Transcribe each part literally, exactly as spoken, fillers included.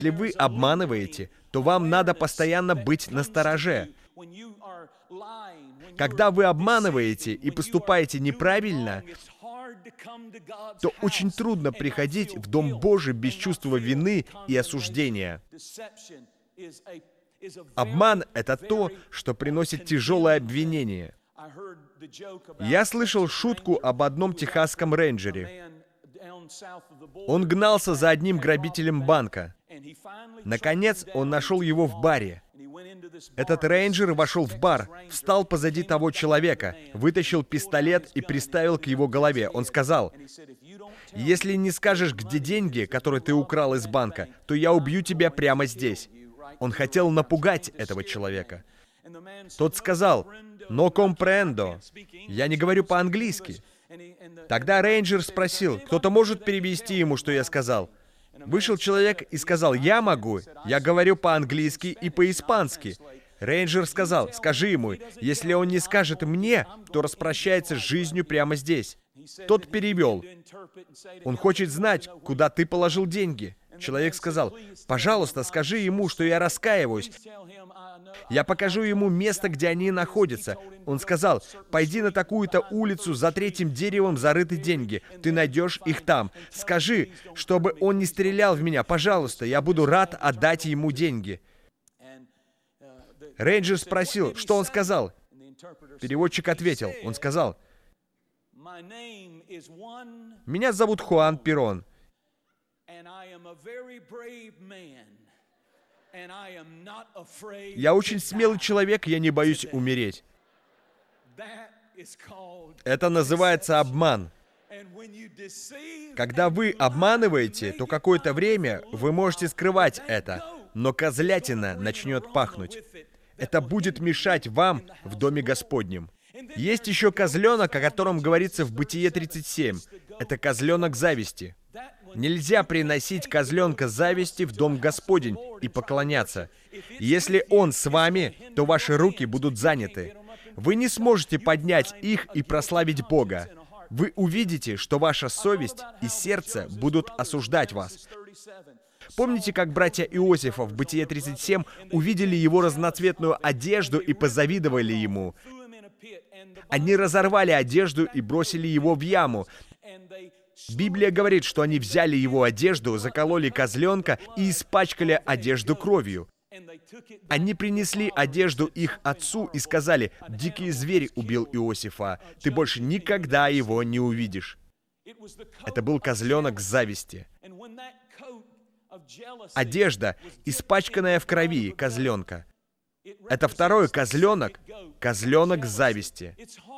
Если вы обманываете, то вам надо постоянно быть настороже. Когда вы обманываете и поступаете неправильно, то очень трудно приходить в Дом Божий без чувства вины и осуждения. Обман — это то, что приносит тяжелое обвинение. Я слышал шутку об одном техасском рейнджере. Он гнался за одним грабителем банка. Наконец, он нашел его в баре. Этот рейнджер вошел в бар, встал позади того человека, вытащил пистолет и приставил к его голове. Он сказал: «Если не скажешь, где деньги, которые ты украл из банка, то я убью тебя прямо здесь». Он хотел напугать этого человека. Тот сказал: «Но компрендо». Я не говорю по-английски. Тогда рейнджер спросил: «Кто-то может перевести ему, что я сказал?» Вышел человек и сказал: «Я могу. Я говорю по-английски и по-испански». Рейнджер сказал: «Скажи ему, если он не скажет мне, то распрощается с жизнью прямо здесь». Тот перевел: «Он хочет знать, куда ты положил деньги». Человек сказал: «Пожалуйста, скажи ему, что я раскаиваюсь. Я покажу ему место, где они находятся». Он сказал: «Пойди на такую-то улицу, за третьим деревом зарыты деньги. Ты найдешь их там. Скажи, чтобы он не стрелял в меня. Пожалуйста, я буду рад отдать ему деньги». Рейнджер спросил, что он сказал. Переводчик ответил. Он сказал: «Меня зовут Хуан Перон. Я очень смелый человек, я не боюсь умереть». Это называется обман. Когда вы обманываете, то какое-то время вы можете скрывать это, но козлятина начнет пахнуть. Это будет мешать вам в Доме Господнем. Есть еще козленок, о котором говорится в Бытие тридцать семь. Это козленок зависти. Нельзя приносить козленка зависти в Дом Господень и поклоняться. Если он с вами, то ваши руки будут заняты. Вы не сможете поднять их и прославить Бога. Вы увидите, что ваша совесть и сердце будут осуждать вас. Помните, как братья Иосифа в Бытие тридцать семь увидели его разноцветную одежду и позавидовали ему? Они разорвали одежду и бросили его в яму. Библия говорит, что они взяли его одежду, закололи козленка и испачкали одежду кровью. Они принесли одежду их отцу и сказали: «Дикий зверь убил Иосифа, ты больше никогда его не увидишь». Это был козленок зависти. Одежда, испачканная в крови козленка. Это второй козленок, козленок зависти.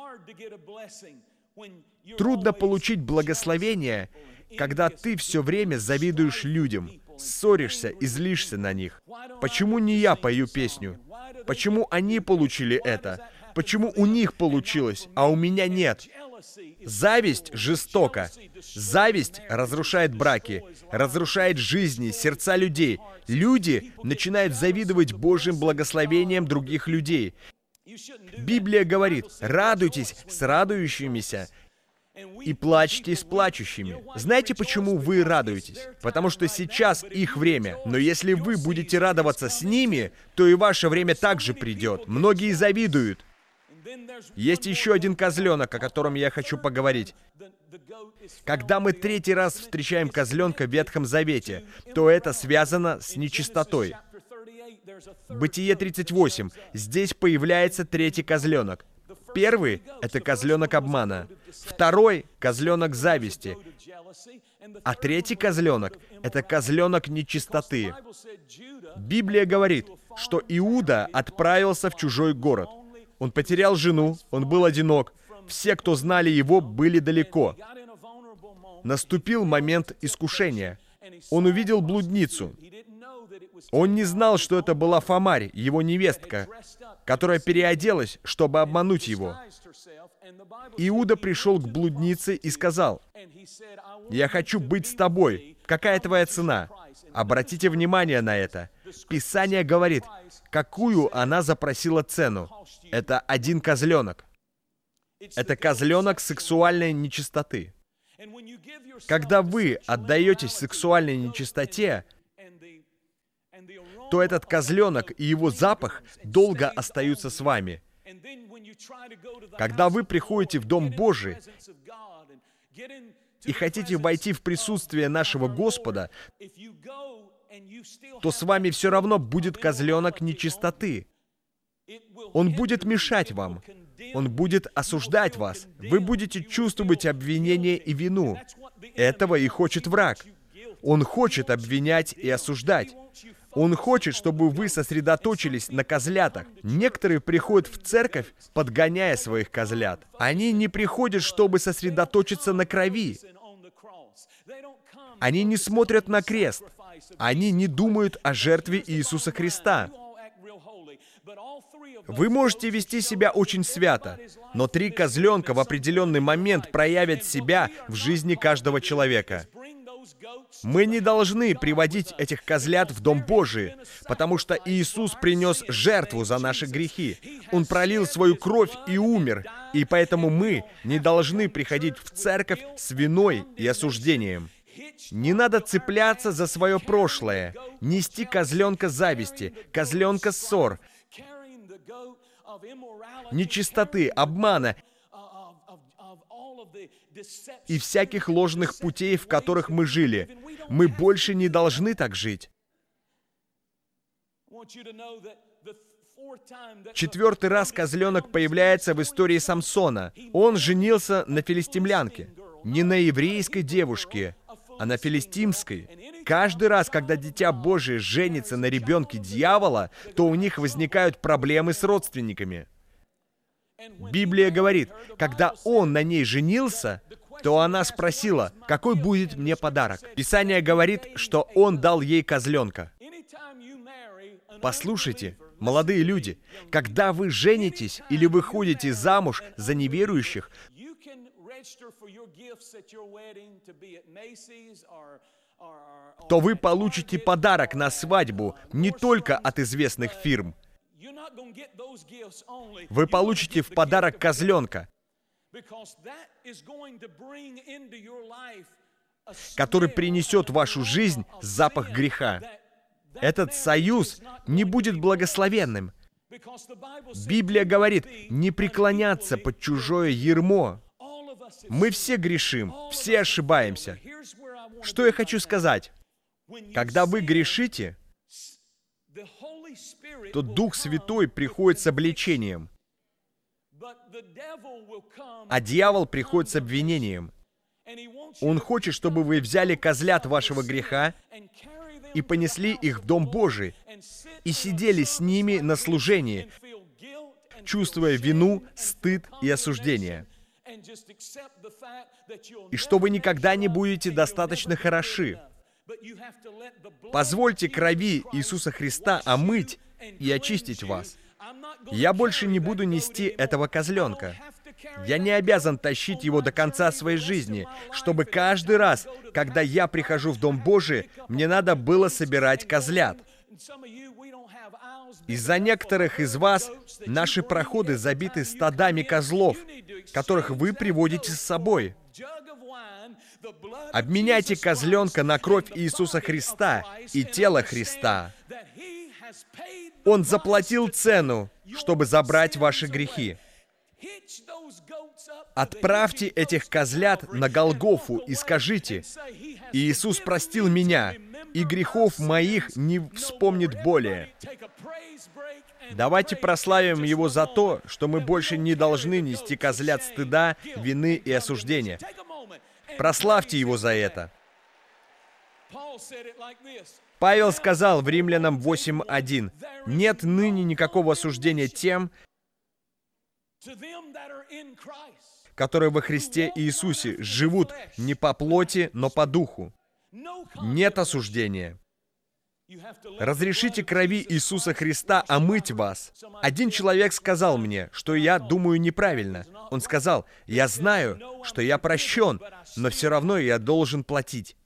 Трудно получить благословение, когда ты все время завидуешь людям, ссоришься и злишься на них. Почему не я пою песню? Почему они получили это? Почему у них получилось, а у меня нет? Зависть жестока. Зависть разрушает браки, разрушает жизни, сердца людей. Люди начинают завидовать Божьим благословениям других людей. Библия говорит: «Радуйтесь с радующимися и плачьте с плачущими». Знаете, почему вы радуетесь? Потому что сейчас их время. Но если вы будете радоваться с ними, то и ваше время также придет. Многие завидуют. Есть еще один козленок, о котором я хочу поговорить. Когда мы третий раз встречаем козленка в Ветхом Завете, то это связано с нечистотой. Бытие тридцать восемь. Здесь появляется третий козленок. Первый — это козленок обмана. Второй — козленок зависти. А третий козленок — это козленок нечистоты. Библия говорит, что Иуда отправился в чужой город. Он потерял жену, он был одинок. Все, кто знали его, были далеко. Наступил момент искушения. Он увидел блудницу. Он не знал, что это была Фомарь, его невестка, которая переоделась, чтобы обмануть его. Иуда пришел к блуднице и сказал: «Я хочу быть с тобой. Какая твоя цена?» Обратите внимание на это. Писание говорит, какую она запросила цену. Это один козленок. Это козленок сексуальной нечистоты. Когда вы отдаетесь сексуальной нечистоте, то этот козленок и его запах долго остаются с вами. Когда вы приходите в Дом Божий и хотите войти в присутствие нашего Господа, то с вами все равно будет козленок нечистоты. Он будет мешать вам. Он будет осуждать вас. Вы будете чувствовать обвинение и вину. Этого и хочет враг. Он хочет обвинять и осуждать. Он хочет, чтобы вы сосредоточились на козлятах. Некоторые приходят в церковь, подгоняя своих козлят. Они не приходят, чтобы сосредоточиться на крови. Они не смотрят на крест. Они не думают о жертве Иисуса Христа. Вы можете вести себя очень свято, но три козленка в определенный момент проявят себя в жизни каждого человека. Мы не должны приводить этих козлят в Дом Божий, потому что Иисус принес жертву за наши грехи. Он пролил свою кровь и умер, и поэтому мы не должны приходить в церковь с виной и осуждением. Не надо цепляться за свое прошлое, нести козленка зависти, козленка ссор, нечистоты, обмана и всяких ложных путей, в которых мы жили. Мы больше не должны так жить. Четвертый раз козленок появляется в истории Самсона. Он женился на филистимлянке. Не на еврейской девушке, а на филистимской. Каждый раз, когда Дитя Божие женится на ребенке дьявола, то у них возникают проблемы с родственниками. Библия говорит, когда он на ней женился, то она спросила, какой будет мне подарок. Писание говорит, что он дал ей козленка. Послушайте, молодые люди, когда вы женитесь или выходите замуж за неверующих, то вы получите подарок на свадьбу не только от известных фирм. Вы получите в подарок козленка, который принесет в вашу жизнь запах греха. Этот союз не будет благословенным. Библия говорит, не преклоняться под чужое ярмо. Мы все грешим, все ошибаемся. Что я хочу сказать? Когда вы грешите, то Дух Святой приходит с обличением, а дьявол приходит с обвинением. Он хочет, чтобы вы взяли козлят вашего греха и понесли их в Дом Божий, и сидели с ними на служении, чувствуя вину, стыд и осуждение. И что вы никогда не будете достаточно хороши. Позвольте крови Иисуса Христа омыть и очистить вас. Я больше не буду нести этого козленка. Я не обязан тащить его до конца своей жизни, чтобы каждый раз, когда я прихожу в Дом Божий, мне надо было собирать козлят. Из-за некоторых из вас наши проходы забиты стадами козлов, которых вы приводите с собой. Обменяйте козленка на кровь Иисуса Христа и тело Христа. Он заплатил цену, чтобы забрать ваши грехи. Отправьте этих козлят на Голгофу и скажите: «Иисус простил меня, и грехов моих не вспомнит более». Давайте прославим Его за то, что мы больше не должны нести козлят стыда, вины и осуждения. Прославьте Его за это. Павел сказал в Римлянам восемь один: «Нет ныне никакого осуждения тем, которые во Христе Иисусе живут не по плоти, но по духу». Нет осуждения. Разрешите крови Иисуса Христа омыть вас. Один человек сказал мне, что я думаю неправильно. Он сказал: «Я знаю, что я прощен, но все равно я должен платить».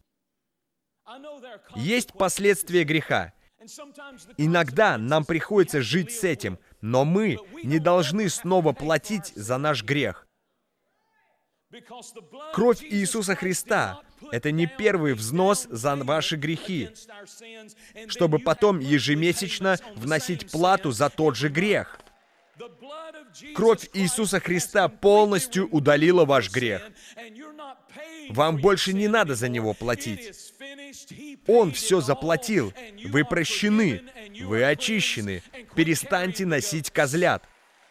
Есть последствия греха. Иногда нам приходится жить с этим, но мы не должны снова платить за наш грех. Кровь Иисуса Христа — это не первый взнос за ваши грехи, чтобы потом ежемесячно вносить плату за тот же грех. Кровь Иисуса Христа полностью удалила ваш грех. Вам больше не надо за него платить. Он все заплатил. Вы прощены. Вы очищены. Перестаньте носить козлят.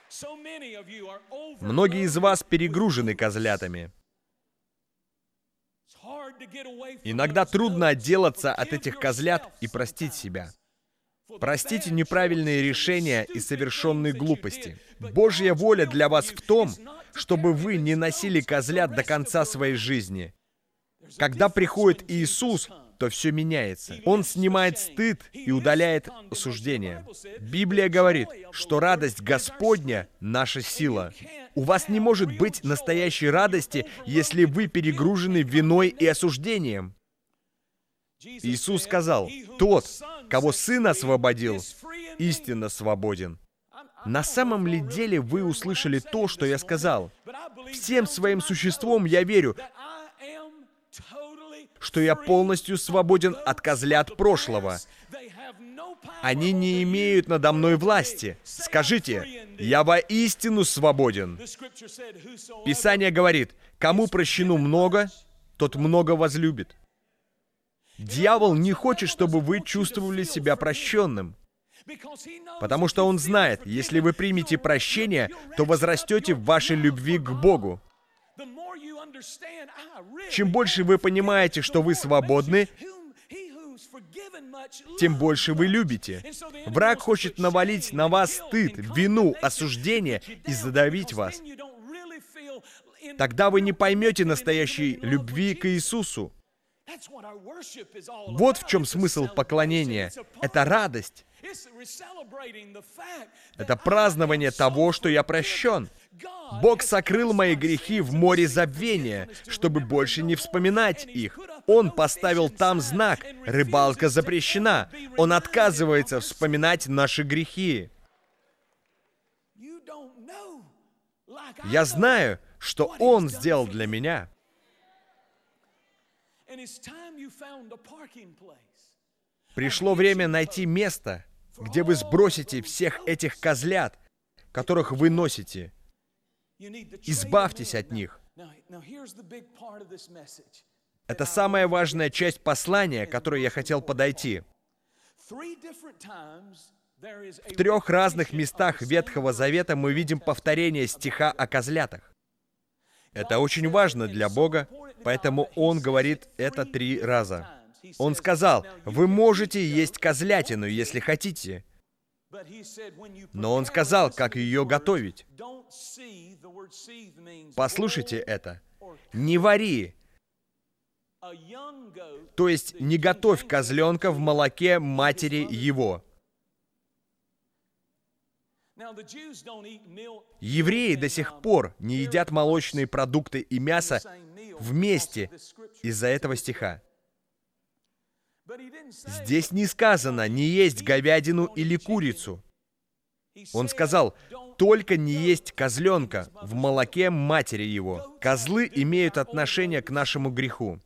Многие из вас перегружены козлятами. Иногда трудно отделаться от этих козлят и простить себя. Простите неправильные решения и совершенные глупости. Божья воля для вас в том, чтобы вы не носили козлят до конца своей жизни. Когда приходит Иисус, то все меняется. Он снимает стыд и удаляет осуждение. Библия говорит, что радость Господня — наша сила. У вас не может быть настоящей радости, если вы перегружены виной и осуждением. Иисус сказал, «Тот, кого Сын освободил, истинно свободен». На самом ли деле вы услышали то, что я сказал? Всем своим существом я верю, что я полностью свободен от козлят прошлого. Они не имеют надо мной власти. Скажите, я воистину свободен. Писание говорит, кому прощено много, тот много возлюбит. Дьявол не хочет, чтобы вы чувствовали себя прощенным. Потому что он знает, если вы примете прощение, то возрастете в вашей любви к Богу. Чем больше вы понимаете, что вы свободны, тем больше вы любите. Враг хочет навалить на вас стыд, вину, осуждение и задавить вас. Тогда вы не поймете настоящей любви к Иисусу. Вот в чем смысл поклонения. Это радость. Это празднование того, что я прощен. Бог сокрыл мои грехи в море забвения, чтобы больше не вспоминать их. Он поставил там знак «Рыбалка запрещена». Он отказывается вспоминать наши грехи. Я знаю, что Он сделал для меня. Пришло время найти место, где вы сбросите всех этих козлят, которых вы носите. Избавьтесь от них. Это самая важная часть послания, к которой я хотел подойти. В трех разных местах Ветхого Завета мы видим повторение стиха о козлятах. Это очень важно для Бога, поэтому Он говорит это три раза. Он сказал, вы можете есть козлятину, если хотите. Но Он сказал, как ее готовить. Послушайте это. Не вари. То есть не готовь козленка в молоке матери его. Евреи до сих пор не едят молочные продукты и мясо вместе из-за этого стиха. Здесь не сказано «не есть говядину или курицу». Он сказал «только не есть козленка в молоке матери его». Козлы имеют отношение к нашему греху.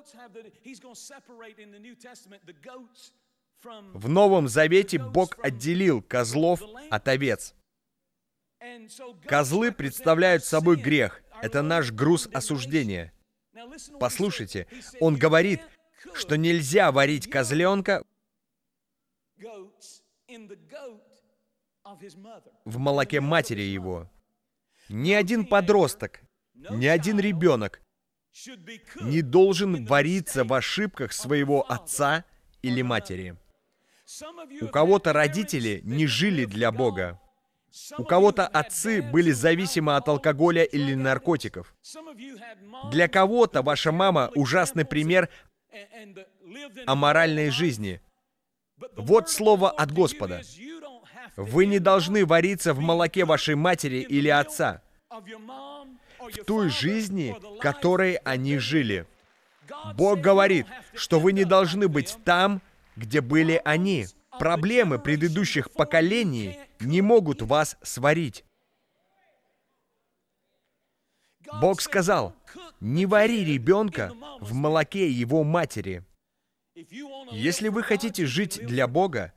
В Новом Завете Бог отделил козлов от овец. Козлы представляют собой грех. Это наш груз осуждения. Послушайте, Он говорит, что нельзя варить козленка в молоке матери его. Ни один подросток, ни один ребенок не должен вариться в ошибках своего отца или матери. У кого-то родители не жили для Бога. У кого-то отцы были зависимы от алкоголя или наркотиков. Для кого-то ваша мама ужасный пример аморальной жизни. Вот слово от Господа. Вы не должны вариться в молоке вашей матери или отца, в той жизни, которой они жили. Бог говорит, что вы не должны быть там, где были они. Проблемы предыдущих поколений не могут вас сварить. Бог сказал, не вари ребенка в молоке его матери. Если вы хотите жить для Бога,